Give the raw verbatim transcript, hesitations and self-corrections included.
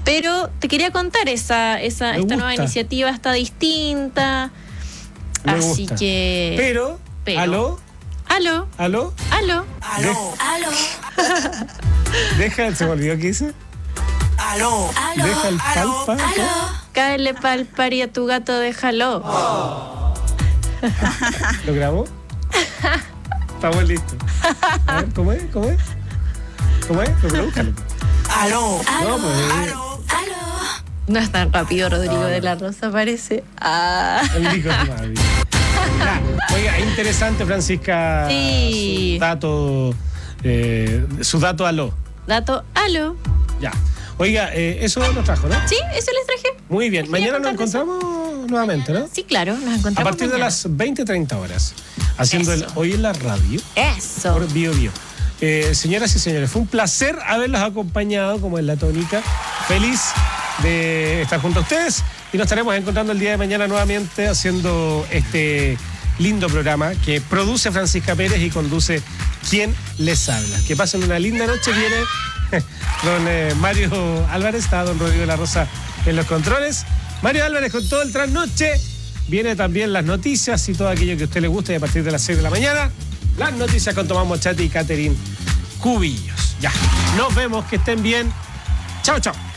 Pero te quería contar, esa, esa esta nueva iniciativa está distinta. Me así gusta. que... Pero, pero ¿aló? ¿Aló? ¿Aló? ¿Aló? Aló. ¿Aló? Deja, se me olvidó qué dice. Aló. ¿Aló? Deja el Aló. palpa. ¿qué? Cáele pa'l pari a tu gato, déjalo. Oh. ¿Lo grabó? Estamos listos. A ver, ¿cómo es? ¿Cómo es? ¿Cómo es? Pero búscalo. Aló. No, pues. Aló. Aló. No es tan rápido, Rodrigo No, de no. la Rosa, parece. Ah. El Nico nomás, amigo. Ya, oiga, interesante, Francisca. Sí. Su dato. Eh, su dato aló. Dato, aló. Ya. Oiga, eh, eso nos trajo, ¿no? Sí, eso les traje. Muy bien. Les quería Mañana nos contar de eso. encontramos nuevamente, ¿no? Sí, claro, nos encontramos A partir de mañana. las veinte treinta horas. Haciendo el Eso. Hoy en la Radio. Eso. Por Bio Bio. Eh, señoras y señores, fue un placer haberlos acompañado, como es la tónica. Feliz de estar junto a ustedes y nos estaremos encontrando el día de mañana nuevamente haciendo este lindo programa que produce Francisca Pérez y conduce quien les habla. Que pasen una linda noche. Viene don eh, Mario Álvarez, está don Rodrigo de la Rosa en los controles. Mario Álvarez con todo el trasnoche. Viene también las noticias y todo aquello que a usted le guste, y a partir de las seis de la mañana, las noticias con Tomás Mochati y Catherine Cubillos. Ya, nos vemos, que estén bien. Chao, chao.